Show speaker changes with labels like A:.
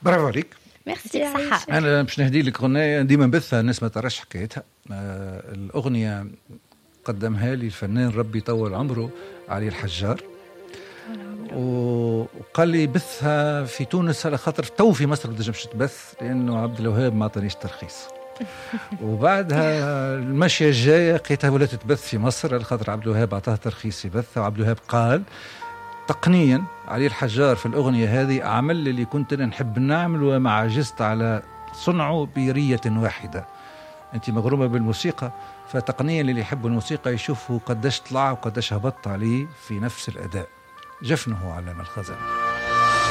A: برافو عليك.
B: ميرسي صحة.
A: أنا باش نهدي لك أغنية ديما بثها الناس ما تعرفش حكايتها. الأغنية قدمها لي الفنان ربي طول عمره علي الحجار، وقال لي بثها في تونس على خاطر تو في مصر ما تنجمش تبث لأنه عبد الوهاب ما عطانيش ترخيص. وبعدها المشية الجاية لقيتها ولات تبث في مصر على خاطر عبد الوهاب عطاه ترخيص يبث. وعبد الوهاب قال تقنيا علي الحجار في الأغنية هذه أعمل اللي كنت أنا نحب نعمل وما عجزت على صنعه برية واحدة. أنت مغرومة بالموسيقى، فتقنيا اللي يحب الموسيقى يشوفوا قداش طلع وقداش هبط عليه في نفس الأداء. جفنه علم الخزن.